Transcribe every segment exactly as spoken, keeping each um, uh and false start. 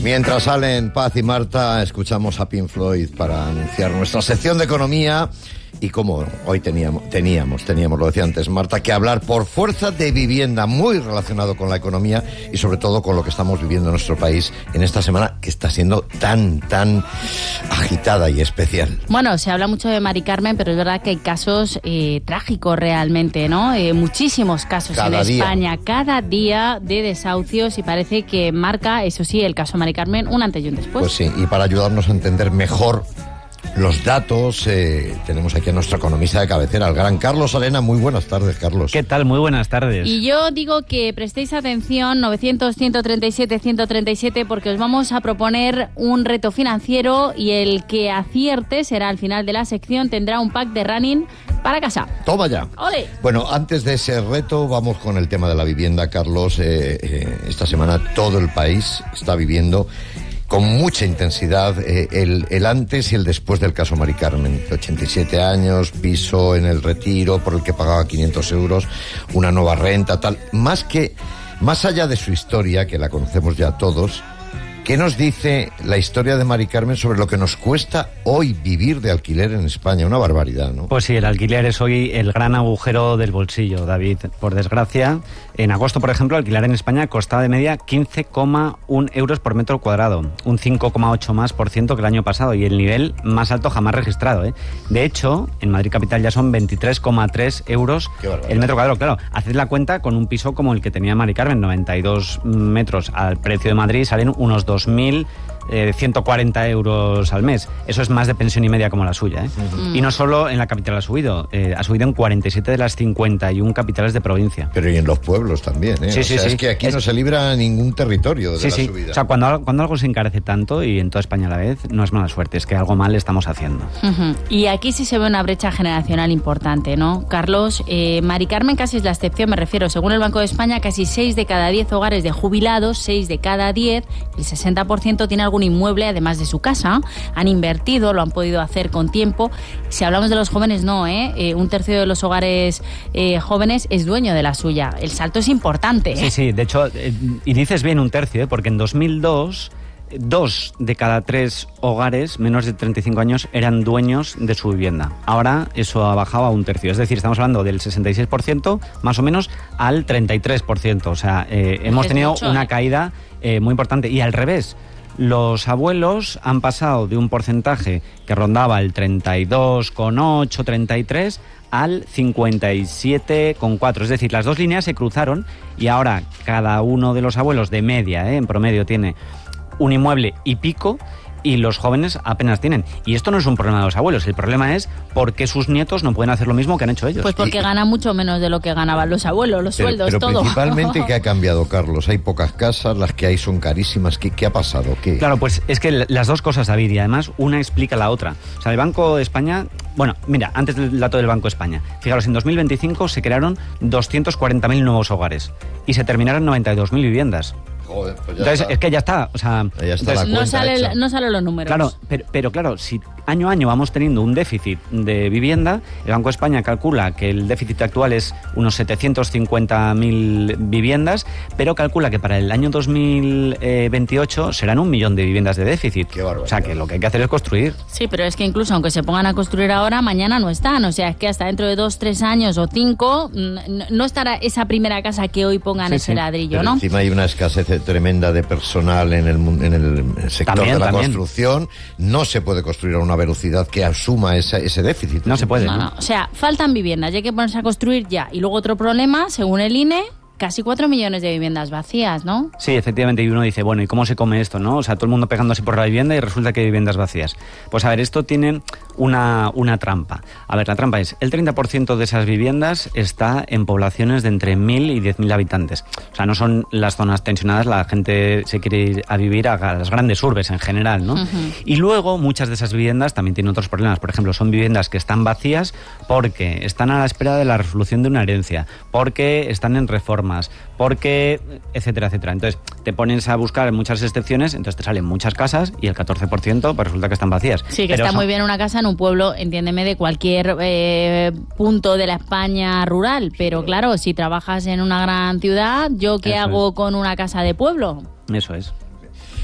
Mientras salen Paz y Marta, escuchamos a Pink Floyd para anunciar nuestra sección de economía. Y como hoy teníamos, teníamos, teníamos, lo decía antes Marta, que hablar por fuerza de vivienda, muy relacionado con la economía y sobre todo con lo que estamos viviendo en nuestro país en esta semana que está siendo tan, tan agitada y especial. Bueno, se habla mucho de Mari Carmen, pero es verdad que hay casos eh, trágicos realmente, ¿no? Eh, muchísimos casos cada en día. España, cada día de desahucios, y parece que marca, eso sí, el caso Mari Carmen, un antes y un después. Pues sí, y para ayudarnos a entender mejor los datos, eh, tenemos aquí a nuestro economista de cabecera, el gran Carlos Arena. Muy buenas tardes, Carlos. ¿Qué tal? Muy buenas tardes. Y yo digo que prestéis atención, novecientos, ciento treinta y siete, ciento treinta y siete, porque os vamos a proponer un reto financiero y el que acierte será al final de la sección, tendrá un pack de running para casa. Toma ya. ¡Ole! Bueno, antes de ese reto, vamos con el tema de la vivienda, Carlos. Eh, eh, esta semana todo el país está viviendo con mucha intensidad eh, el, el antes y el después del caso Mari Carmen. ochenta y siete años, piso en el Retiro por el que pagaba quinientos euros, una nueva renta, tal. Más que, más allá de su historia, que la conocemos ya todos, ¿qué nos dice la historia de Mari Carmen sobre lo que nos cuesta hoy vivir de alquiler en España? Una barbaridad, ¿no? Pues sí, el alquiler es hoy el gran agujero del bolsillo, David. Por desgracia, en agosto, por ejemplo, alquilar en España costaba de media quince coma uno euros por metro cuadrado, un cinco coma ocho más por ciento que el año pasado, y el nivel más alto jamás registrado, ¿eh? De hecho, en Madrid capital ya son veintitrés coma tres euros el metro cuadrado. Claro, haced la cuenta con un piso como el que tenía Mari Carmen, noventa y dos metros al precio de Madrid, salen unos dos mil ciento cuarenta euros al mes. Eso es más de pensión y media como la suya, ¿eh? Uh-huh. Y no solo en la capital ha subido, eh, ha subido en cuarenta y siete de las cincuenta y uno capitales de provincia. Pero y en los pueblos también, ¿eh? Sí, o sí, sea, sí. Es que aquí es... no se libra ningún territorio de sí, la sí. subida. O sea, cuando, cuando algo se encarece tanto y en toda España a la vez, no es mala suerte, es que algo mal estamos haciendo. Uh-huh. Y aquí sí se ve una brecha generacional importante, ¿no? Carlos, eh, Mari Carmen casi es la excepción, me refiero. Según el Banco de España, casi seis de cada diez hogares de jubilados, seis de cada diez, el sesenta por ciento tiene algún inmueble además de su casa. Han invertido, lo han podido hacer con tiempo. Si hablamos de los jóvenes, no, ¿eh? eh un tercio de los hogares eh, jóvenes es dueño de la suya. El salto es importante, ¿eh? Sí, sí, de hecho, eh, y dices bien un tercio, ¿eh? Porque en dos mil dos, dos de cada tres hogares menores de treinta y cinco años eran dueños de su vivienda. Ahora eso ha bajado a un tercio. Es decir, estamos hablando del sesenta y seis por ciento más o menos al treinta y tres por ciento. O sea, eh, hemos es tenido mucho, una ¿eh? caída eh, muy importante. Y al revés, los abuelos han pasado de un porcentaje que rondaba el treinta y dos coma ocho, treinta y tres al cincuenta y siete coma cuatro. Es decir, las dos líneas se cruzaron y ahora cada uno de los abuelos de media, ¿eh? en promedio, tiene un inmueble y pico, y los jóvenes apenas tienen. Y esto no es un problema de los abuelos, el problema es por qué sus nietos no pueden hacer lo mismo que han hecho ellos. Pues porque y, ganan mucho menos de lo que ganaban los abuelos, los pero, sueldos, pero todo. Pero principalmente, ¿qué ha cambiado, Carlos? Hay pocas casas, las que hay son carísimas. ¿Qué, qué ha pasado? ¿Qué? Claro, pues es que las dos cosas, David, y además una explica la otra. O sea, el Banco de España... Bueno, mira, antes del dato del Banco de España, fijaros, en dos mil veinticinco se crearon doscientos cuarenta mil nuevos hogares y se terminaron noventa y dos mil viviendas. Joder, pues ya entonces, está. es que ya está. O sea, ya está entonces, no, sale, no salen los números. Claro, pero, pero claro, si año a año vamos teniendo un déficit de vivienda, el Banco de España calcula que el déficit actual es unos setecientos cincuenta mil viviendas, pero calcula que para el año dos mil veintiocho serán un millón de viviendas de déficit. Qué barbaridad. O sea, que lo que hay que hacer es construir. Sí, pero es que incluso aunque se pongan a construir ahora, mañana no están. O sea, es que hasta dentro de dos, tres años o cinco, no estará esa primera casa que hoy pongan sí, ese sí. ladrillo, pero ¿no? Encima hay una escasez tremenda de personal en el, en el sector también, de la también. construcción. No se puede construir a una velocidad que asuma ese, ese déficit. No se puede. No, no. O sea, faltan viviendas y hay que ponerse a construir ya. Y luego otro problema, según el I N E, casi cuatro millones de viviendas vacías, ¿no? Sí, efectivamente, y uno dice, bueno, ¿y cómo se come esto, no? O sea, todo el mundo pegándose por la vivienda y resulta que hay viviendas vacías. Pues a ver, esto tiene una, una trampa. A ver, la trampa es, el treinta por ciento de esas viviendas está en poblaciones de entre mil y diez mil habitantes. O sea, no son las zonas tensionadas, la gente se quiere ir a vivir a las grandes urbes en general, ¿no? Uh-huh. Y luego, muchas de esas viviendas también tienen otros problemas. Por ejemplo, son viviendas que están vacías porque están a la espera de la resolución de una herencia, porque están en reforma, porque, etcétera, etcétera. Entonces, te pones a buscar muchas excepciones, entonces te salen muchas casas y el catorce por ciento pues resulta que están vacías. Sí, que Pero está son... muy bien una casa en un pueblo, entiéndeme, de cualquier eh, punto de la España rural, pero claro, si trabajas en una gran ciudad, ¿yo qué Eso hago es. con una casa de pueblo? Eso es.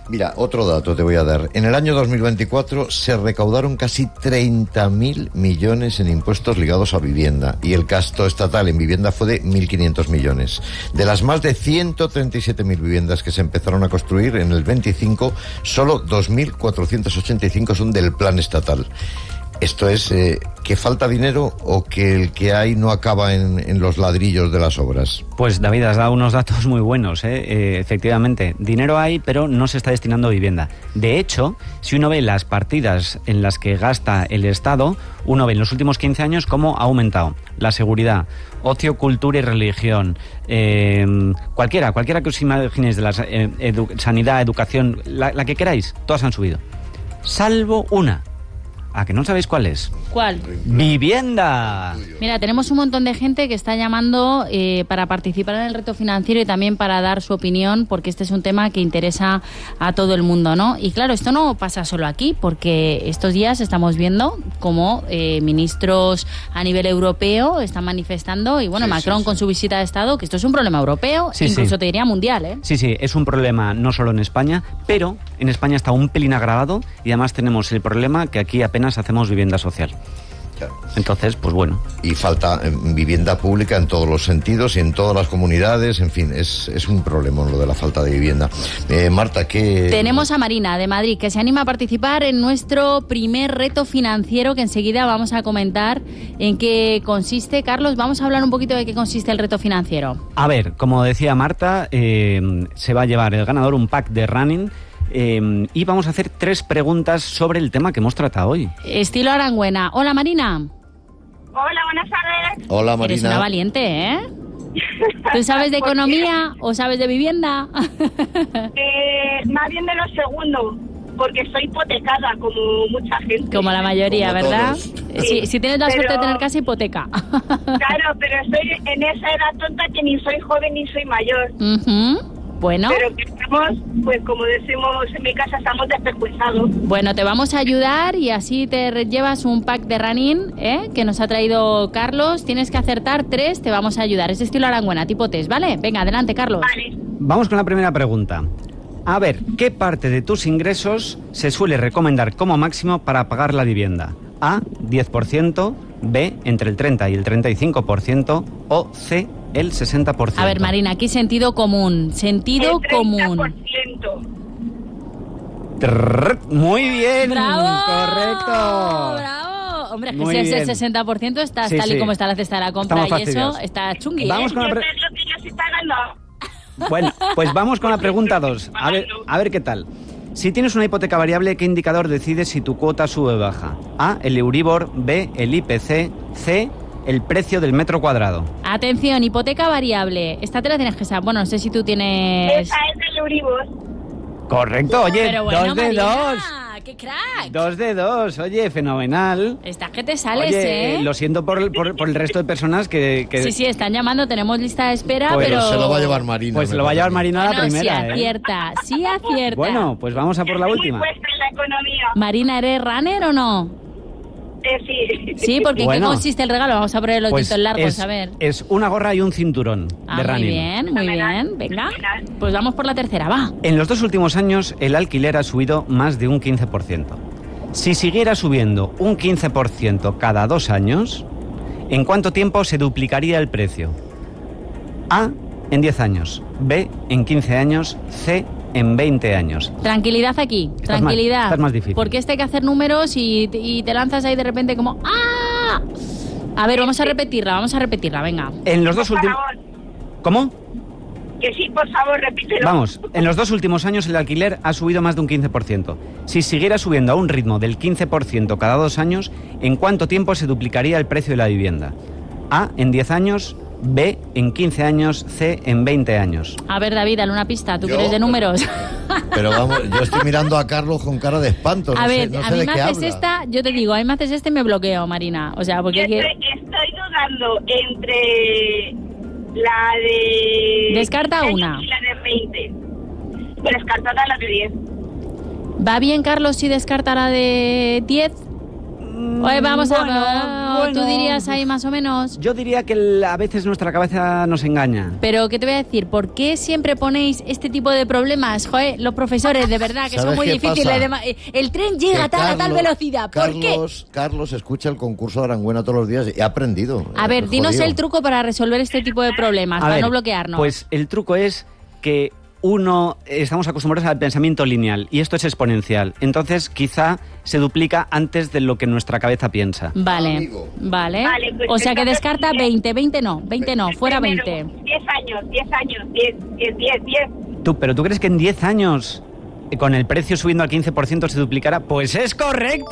Mira, otro dato te voy a dar. En el año dos mil veinticuatro se recaudaron casi treinta mil millones en impuestos ligados a vivienda y el gasto estatal en vivienda fue de mil quinientos millones. De las más de ciento treinta y siete mil viviendas que se empezaron a construir en el veinticinco, solo dos mil cuatrocientos ochenta y cinco son del plan estatal. Esto es eh, que falta dinero o que el que hay no acaba en, en los ladrillos de las obras. Pues David, has dado unos datos muy buenos, ¿eh? Eh, efectivamente, dinero hay, pero no se está destinando a vivienda. De hecho, si uno ve las partidas en las que gasta el Estado, uno ve en los últimos quince años cómo ha aumentado la seguridad, ocio, cultura y religión, eh, cualquiera, cualquiera que os imaginéis de la eh, edu- sanidad, educación, la, la que queráis, todas han subido. Salvo una. ¿A que no sabéis cuál es? ¿Cuál? ¡Vivienda! Mira, tenemos un montón de gente que está llamando eh, para participar en el reto financiero y también para dar su opinión, porque este es un tema que interesa a todo el mundo, ¿no? Y claro, esto no pasa solo aquí, porque estos días estamos viendo cómo eh, ministros a nivel europeo están manifestando, y bueno, Sí, Macron sí, sí. con su visita de Estado, que esto es un problema europeo, Sí, incluso sí. te diría mundial, ¿eh? Sí, sí, es un problema no solo en España, pero en España está un pelín agravado y además tenemos el problema que aquí apenas hacemos vivienda social. Claro. Entonces, pues bueno. Y falta eh, vivienda pública en todos los sentidos y en todas las comunidades, en fin, es, es un problema lo de la falta de vivienda. Eh, Marta, ¿qué...? Tenemos a Marina de Madrid, que se anima a participar en nuestro primer reto financiero, que enseguida vamos a comentar en qué consiste. Carlos, vamos a hablar un poquito de qué consiste el reto financiero. A ver, como decía Marta, eh, se va a llevar el ganador un pack de running eh, y vamos a hacer tres preguntas sobre el tema que hemos tratado hoy. Estilo Arangüena. Hola, Marina. Hola, buenas tardes. Hola, Eres una Marina. valiente, ¿eh? ¿Tú sabes de economía o sabes de vivienda? Eh, más bien de lo segundo, porque soy hipotecada, como mucha gente. Como la mayoría, Como ¿verdad? todos. Si, si tienes la Pero- suerte de tener casa, hipoteca. Claro, pero estoy en esa edad tonta que ni soy joven ni soy mayor. Ujú. Bueno, Pero que estamos, pues como decimos en mi casa, estamos despejuizados. bueno, te vamos a ayudar y así te re- llevas un pack de running, ¿eh? Que nos ha traído Carlos. Tienes que acertar tres, te vamos a ayudar. Es estilo Arangüena, tipo test, ¿vale? Venga, adelante, Carlos. Vale. Vamos con la primera pregunta. A ver, ¿qué parte de tus ingresos se suele recomendar como máximo para pagar la vivienda? A, diez por ciento, B, entre el treinta y el treinta y cinco por ciento o C, el sesenta por ciento. A ver, Marina, aquí sentido común. Sentido El treinta por común. ciento. Trrr, muy bien. ¡Bravo! Correcto. ¡Bravo! Hombre, es que Muy si es el bien. sesenta por ciento estás Sí, tal y sí. como está la cesta de la compra Estamos y eso fastidiados. está chungui, ¿eh? Vamos con la pre- Siempre es lo que ya se está ganando. Bueno, pues vamos con la pregunta dos. A ver, a ver qué tal. Si tienes una hipoteca variable, ¿qué indicador decide si tu cuota sube o baja? A, el Euribor, B, el I P C, C, el precio del metro cuadrado. Atención, hipoteca variable. Esta te la tienes que saber. Bueno, no sé si tú tienes... Esa es del Euribor. Correcto, oye, Pero bueno, dos de Marina, dos. ¡qué crack! Dos de dos, oye, fenomenal. Estás que te sales, Oye, ¿eh? lo siento por el, por, por el resto de personas que... que- Sí, sí, están llamando, tenemos lista de espera, Pues pero... Se lo va a llevar Marina. Pues se me lo va a llevar parece. Marina a la Bueno, primera, sí ¿eh? acierta, sí acierta. Bueno, pues vamos a por la Estoy última. muy puesta en la economía. Marina, ¿eres runner o no? Eh, sí. Sí, porque ¿en Bueno. qué consiste el regalo? Vamos a poner los Pues dientes largos, es, a ver. es una gorra y un cinturón Ah, de muy running. bien, muy bien. Venga, pues vamos por la tercera, va. En los dos últimos años, el alquiler ha subido más de un quince por ciento. Si siguiera subiendo un quince por ciento cada dos años, ¿en cuánto tiempo se duplicaría el precio? A, en diez años. B, en quince años. C, en veinte años. Tranquilidad aquí, Estás tranquilidad. más- estás más difícil. Porque este hay que hacer números y, y te lanzas ahí de repente como ¡ah! A ver, vamos a repetirla, vamos a repetirla, venga. En los dos Por últimos... favor, ¿Cómo? que sí, por favor, repítelo. Vamos, en los dos últimos años el alquiler ha subido más de un quince por ciento. Si siguiera subiendo a un ritmo del quince por ciento cada dos años, ¿en cuánto tiempo se duplicaría el precio de la vivienda? A, en diez años. B, en quince años. C, en veinte años. A ver, David, dale una pista, tú Yo- que eres de números. Pero vamos, yo estoy mirando a Carlos con cara de espanto. No A sé, ver, no a sé mí de me qué haces habla. esta, yo te digo, a mí me haces este y me bloqueo, Marina. O sea, Yo porque... estoy, estoy dudando entre la de... Descarta diez una. Y la de veinte. Pues descartada la de diez. ¿Va bien, Carlos, si descarta la de diez? Mm, Oye, vamos bueno, a... bueno. ¿Tú dirías ahí más o menos? Yo diría que el- a veces nuestra cabeza nos engaña. Pero, ¿qué te voy a decir? ¿Por qué siempre ponéis este tipo de problemas? Joder, los profesores, de verdad, que son ¿Sabes muy qué difíciles. pasa? de ma- El tren llega Que a tal, a tal Carlos- velocidad. ¿Por qué? Carlos, Carlos escucha el concurso de Arangüena todos los días y ha aprendido. A ver, Eh, dinos jodido. el truco para resolver este tipo de problemas, A para ver, no bloquearnos. Pues el truco es que uno, estamos acostumbrados al pensamiento lineal y esto es exponencial. Entonces quizá se duplica antes de lo que nuestra cabeza piensa. Vale, Amigo. vale. Vale, pues O sea que entonces, descarta diez. veinte, veinte no, veinte no, fuera Primero, veinte. diez años, diez años, diez, diez, diez, diez. Tú, ¿pero tú crees que en diez años, eh, con el precio subiendo al quince por ciento, se duplicará? ¡Pues es correcto!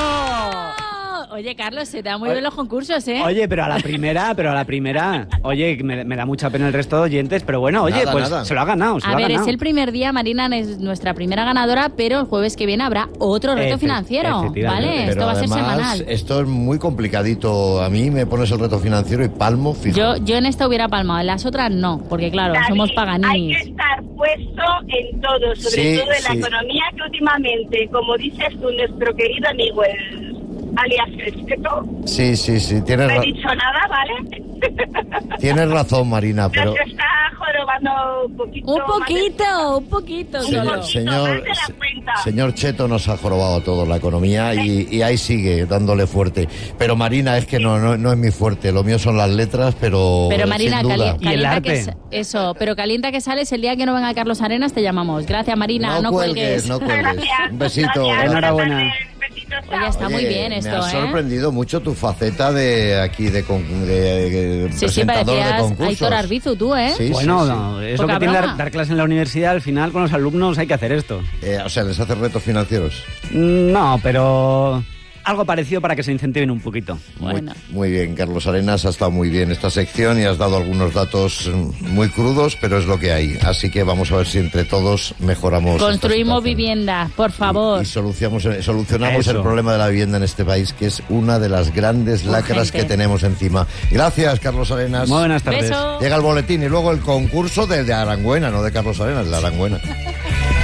Oye, Carlos, se te da muy Oye, bien los concursos, ¿eh? Oye, pero a la primera, pero a la primera. Oye, me, me da mucha pena el resto de oyentes, pero bueno, oye, Nada, pues nada. se lo ha ganado, se A lo ha ver, ganado. es el primer día, Marina es nuestra primera ganadora, pero el jueves que viene habrá otro reto Efe- financiero, efectivamente. ¿vale? Pero Esto va a ser además, semanal. esto es muy complicadito. A mí me pones el reto financiero y palmo fijo. Yo, yo en esta hubiera palmado, en las otras no, porque claro, David, somos hay paganinis. que estar puesto en todo, sobre Sí, todo en la sí. economía, que últimamente, como dices tú, nuestro querido amigo, el alias Crespeto, Sí, sí, sí. Tienes, no he ra- dicho nada, ¿vale? tienes razón, Marina, pero... Nos está jorobando un poquito. Un más de- poquito, un poquito Señor, solo. poquito, señor, más de la cuenta. señor Cheto nos ha jorobado a todos la economía y, y ahí sigue dándole fuerte. Pero Marina, es que no, no, no es mi fuerte. Lo mío son las letras, pero, Pero Marina, sin duda. cali- Y el calienta arte. que s- eso, pero calienta que sales el día que no venga Carlos Arenas te llamamos. Gracias, Marina, no, no cuelgues, cuelgues. no cuelgues. Gracias. Un besito. Gracias. Enhorabuena. Besitos, Oye, chao. está muy Oye, bien esto, me ha ¿eh? sorprendido mucho tu faceta de aquí de, con- de, de Sí, sí, presentador de parecías concursos. Aitor Arbizu, tú, ¿eh? Sí, Bueno, sí, sí. no, es Poca lo que tiene broma. dar, dar clase en la universidad. Al final, con los alumnos hay que hacer esto. Eh, o sea, les hace retos financieros. Mm, No, pero algo parecido para que se incentiven un poquito. Bueno. Muy, muy bien, Carlos Arenas, ha estado muy bien esta sección y has dado algunos datos mm, muy crudos, pero es lo que hay. Así que vamos a ver si entre todos mejoramos. esta Construimos situación. vivienda, por favor. Y, y solucionamos, solucionamos el Eso. problema de la vivienda en este país, que es una de las grandes lacras Urgente. que tenemos encima. Gracias, Carlos Arenas. Muy buenas tardes. Beso. Llega el boletín y luego el concurso de, de Arangüena, no de Carlos Arenas, de Arangüena.